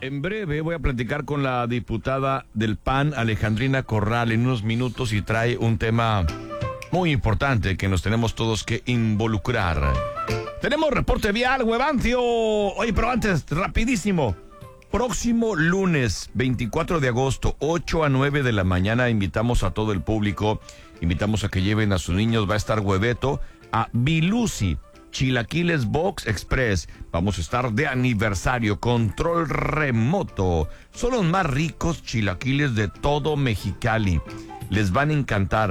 En breve voy a platicar con la diputada del PAN, Alejandrina Corral, en unos minutos y trae un tema muy importante que nos tenemos todos que involucrar. Tenemos reporte vial, Huevancio. Oye, pero antes, rapidísimo. Próximo lunes, 24 de agosto, 8 a 9 de la mañana, invitamos a todo el público, invitamos a que lleven a sus niños, va a estar Hueveto, a Bilusi, Chilaquiles Box Express. Vamos a estar de aniversario, control remoto. Son los más ricos chilaquiles de todo Mexicali. Les van a encantar.